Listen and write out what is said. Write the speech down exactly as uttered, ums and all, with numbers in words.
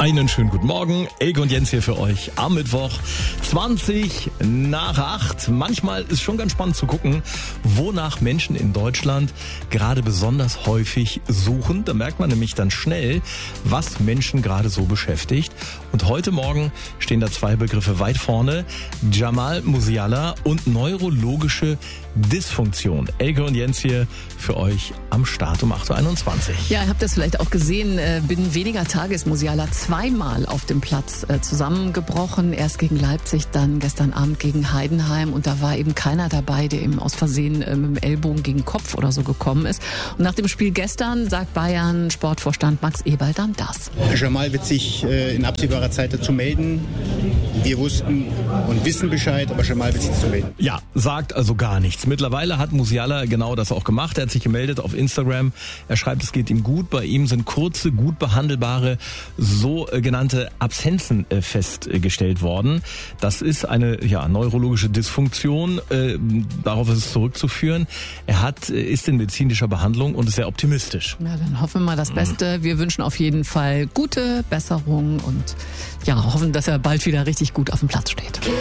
Einen schönen guten Morgen. Elke und Jens hier für euch am Mittwoch. zwanzig nach acht. Manchmal ist schon ganz spannend zu gucken, wonach Menschen in Deutschland gerade besonders häufig suchen. Da merkt man nämlich dann schnell, was Menschen gerade so beschäftigt. Und heute Morgen stehen da zwei Begriffe weit vorne. Jamal Musiala und neurologische Dysfunktion. Elke und Jens hier für euch am Start um acht Uhr einundzwanzig. Ja, ihr habt das vielleicht auch gesehen. Binnen weniger Tage ist Musiala zweimal auf dem Platz zusammengebrochen. Erst gegen Leipzig, dann gestern Abend gegen Heidenheim. Und da war eben keiner dabei, der eben aus Versehen mit dem Ellbogen gegen Kopf oder so gekommen ist. Und nach dem Spiel gestern sagt Bayern Sportvorstand Max Eberl dann das. Jamal wird sich in absehbarer Zeit dazu melden. Wir wussten und wissen Bescheid, aber Jamal wird sich dazu melden. Ja, sagt also gar nichts. Mittlerweile hat Musiala genau das auch gemacht. Er hat sich gemeldet auf Instagram. Er schreibt, es geht ihm gut. Bei ihm sind kurze, gut behandelbare, sogenannte Absenzen äh, festgestellt worden. Das ist eine ja, neurologische Dysfunktion. Äh, darauf ist es zurückzuführen. Er hat, ist in medizinischer Behandlung und ist sehr optimistisch. Ja, dann hoffen wir mal das Beste. Wir wünschen auf jeden Fall gute Besserung und ja, hoffen, dass er bald wieder richtig gut auf dem Platz steht.